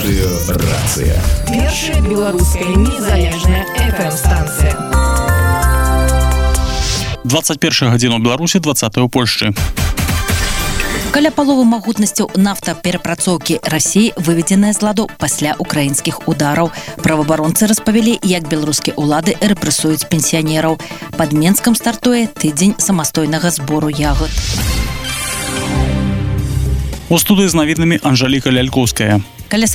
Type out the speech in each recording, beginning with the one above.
Радыёрацыя. Першая беларуская незалежная FM-станцыя. 21 гадзіна ў Беларусі, 20 у Польшчы. Каля паловы магутнасцяў нафтаперапрацоўкі Расіі выведзеная з ладу пасля украінскіх удараў. Праваабаронцы распавялі, як беларускія ўлады рэпрэсуюць пенсіянераў. Пад Менскам стартуе тыдзень самастойнага збору ягад. У студыі з навінамі Анжаліка Лялькоўская. Каля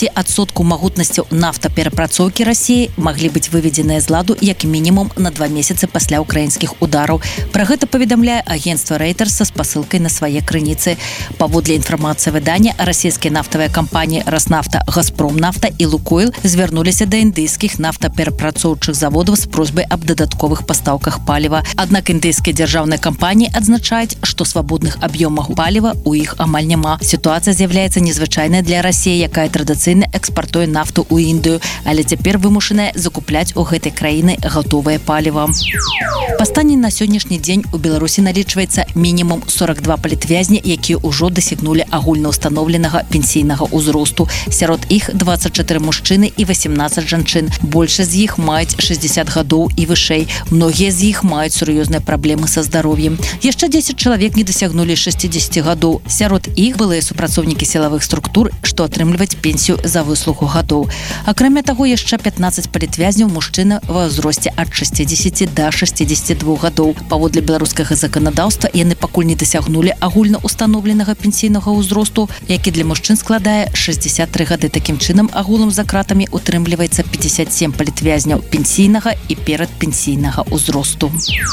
45% магутнасцяў нафтаперапрацоўкі Расіі маглі быць выведзеныя з ладу як мінімум на 2 месяцы пасля украінскіх удараў. Пра гэта паведамляе агенцтва Reuters са спасылкай на свае крыніцы. Паводле інфармацыі выдання, расійскія нафтавыя кампаніі Роснафта, Газпромнафта і Лукойл звярнуліся да індыйскіх нафтаперапрацоўчых заводаў з просьбай аб дадатковых пастаўках паліва. Аднак індыйскія дзяржаўныя кампаніі адзначаюць, што свабодных аб'ёмаў паліва ў іх амаль няма. Сітуацыя з'яўляецца незвычайнай для Расіі, якая традыцыйна экспартуе нафту ў Індыю, але цяпер вымушаная закупляць у гэтай краіны гатовае паліва. Па стане на сённяшні дзень у Беларусі налічваецца мінімум 42 палітвязні, якія ўжо дасягнулі агульнаўстаноўленага пенсійнага ўзросту. Сярод іх 24 мужчыны і 18 жанчын. Большасць з іх маюць 60 гадоў і вышэй. Многія з іх маюць сур'ёзныя праблемы са здароўем. Яшчэ 10 чалавек не дасягнулі 60 гадоў. Сярод іх былыя супрацоўнікі сілавых структур, што атрымліваць пенсію за выслугу гадоў. Акрамя таго, яшчэ 15 палітвязняў мужчыны ва ўзросце ад 60 да 62 гадоў. Паводле беларускага заканадаўства яны пакуль не дасягнулі агульнаўстаноўленага пенсійнага ўзросту, які для мужчын складае 63 гады. Такім чынам, агулам за кратамі утрымліваецца 57 палітвязняў пенсійнага і перадпенсійнага ўзросту.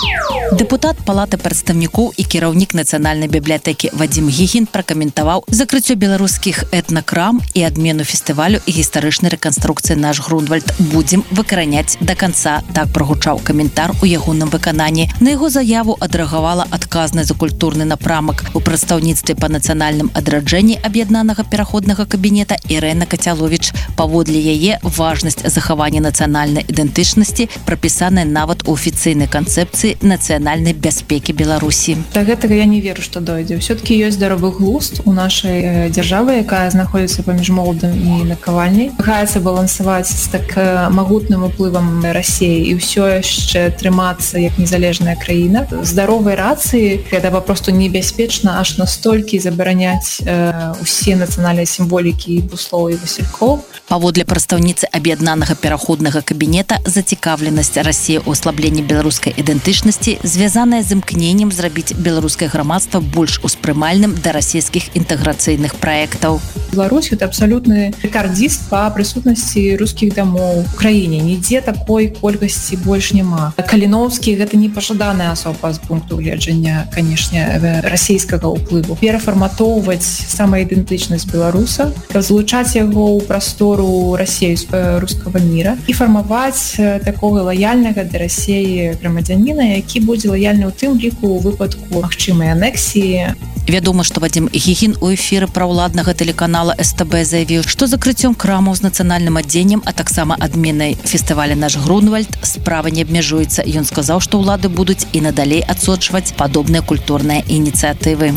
Дэпутат Палаты прадстаўнікоў і кіраўнік Нацыянальнай бібліятэкі Вадзім Гігін пракаментаваў закрыццё беларускіх этнакрам і адмену фестывалю і гістарычнай рэканструкцыі «Наш Грунвальд» будзем выкараняць да канца. Так прагучаў каментар у ягоным выкананні. На яго заяву адрэагавала адказная за культурны напрамак у прадстаўніцтве па нацыянальным адраджэнні аб'яднанага пераходнага кабінета Ірэна Кацяловіч. Паводле яе важнасць захавання нацыянальнай ідэнтычнасці прапісаная нават у афіцыйнай канцэпцыі нацыянальнай бяспекі Беларусі. Да гэтага я не веру, што дойдзе. Ўсё-такі ёсць здаровы глузд у нашай дзяржавы, якая знаходзіцца паміж моладам і накавальняй. Намагаецца балансаваць з так магутным уплывам Расіі і ўсё яшчэ трымацца як незалежная краіна. Здаровай рацыі гэта папросту небяспечна аж настолькі забараняць усе нацыянальныя сімволікі і буслоў і васількоў. Паводле прадстаўніцы аб'яднанага пераходнага кабінета, зацікаўленасць Расіі ў аслабленні беларускай ідэнтычнасці звязаная з імкненнем зрабіць беларускае грамадства больш успрымальным да расійскіх інтэграцыйных праектаў. Беларусь — это абсолютны рэкардзіст па прысутнасці рускіх дамоў у краіне. Нідзе такой колькасці больш няма. Каліноўскі — гэта непажаданая асоба з пункту гледжання, канешне, расійскага ўплыву. Перафарматоўваць самаідэнтычнасць беларуса, злучаць яго ў прастору Расіі рускага міра і фармаваць такога лаяльнага да Расіі грамадзяніна, які будзе лаяльны ў тым ліку ў выпадку магчымай анексіі. Вядома, што Вадзім Гігін у эфіры праўладнага тэлеканала СТБ заявіў, што закрыццём крамаў з нацыянальным адзеннем, а таксама адменай фестываля «Наш Грунвальд» справа не абмяжуецца. Ён сказаў, што ўлады будуць і надалей адсочваць падобныя культурныя ініцыятывы.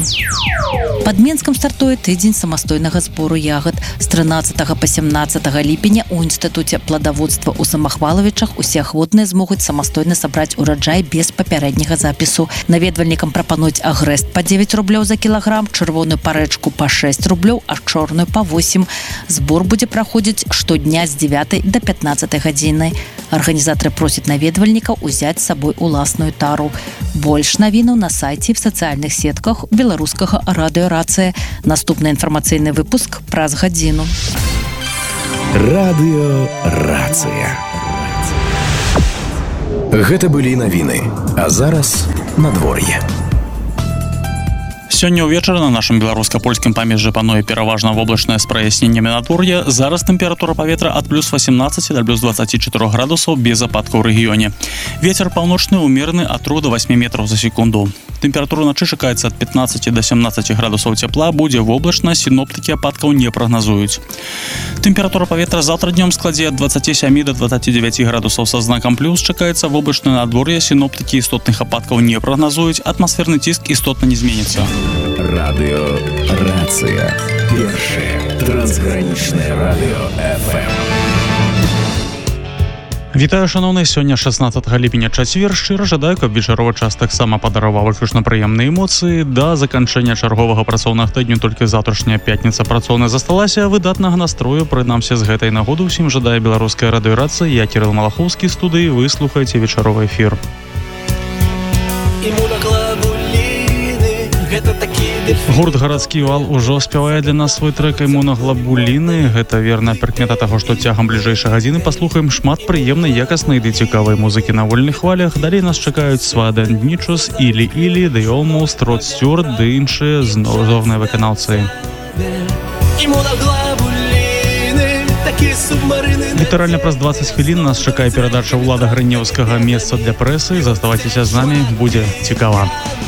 Пад Менскам стартуе тыдзень самастойнага збору ягад. З 13 па 17 ліпеня у інстытуце пладаводства ў Самахвалавічах усе ахвотныя змогуць самастойна сабраць ураджай без папярэдняга запісу. Наведвальнікам прапануюць агрэст па 9 рублёў за кілаграм, чырвоную парэчку па 6 рублёў, а чорную па 8. Збор будзе праходзіць штодня з 9 да 15 гадзіны. Арганізатары просяць наведвальнікаў узяць з сабой уласную тару. Больш навінаў на сайце і в сацыяльных сетках беларускага радыёрацыя. Наступны інфармацыйны выпуск праз гадзіну. Радыёрацыя. Гэта былі навіны, а зараз надвор'е. Сёння ўвечары на нашым беларуска-польскім памежжы пануе пераважна воблачнае з праясненнямі надвор'я. Зараз тэмпература паветра ад плюс 18 да плюс 24 градусаў без ападкаў у рэгіёне. Вецер паўночны ўмераны ад 3 до 8 метраў за секунду. Тэмпература начы чакаецца ад 15 до 17 градусаў цяпла, будзе воблачна, сіноптыкі ападкаў не прагназуюць. Тэмпература паветра заўтра днём складзе ад 27 до 29 градусаў са знакам плюс, чакаецца воблачнае надвор'е, сіноптыкі істотных ападкаў не прагназуюць, атмасферны ціск істотна не зменіцца. Радыёрацыя. Першая Трансграничное радио FM. Вітаю, шановныя, сёння 16 ліпеня чацвер. Шчыра жадаю, каб вечаровы час таксама падараваў выключна прыемныя эмоцыі. Да заканчэння чарговага працоўнага тыдню толькі заўтрашняя пятніца працоўная засталася. Выдатнага настрою, прынамсі з гэтай нагоды ўсім жадае беларуская радыёрацыя. Я Кірыл Малахоўскі, студыі, вы слухаеце вечаровы эфір. Гурт «Гарадскі вал» ужо спявае для нас свой трэк «Імунаглабуліны». Гэта верная прыкмета таго, што цягам бліжэйшай гадзіны паслухаем шмат прыемнай, якаснай ды цікавай музыкі на вольных хвалях. Далей нас чакаюць Сваден Нічус, Ілі-Ілі, The Almost, Род Стюарт ды іншыя знозорныя выканаўцы. Літаральна праз 20 хвілін нас чакае перадача Ўлада Грынеўскага «Месца для прэсы». Заставайцеся з намі, будзе цікава.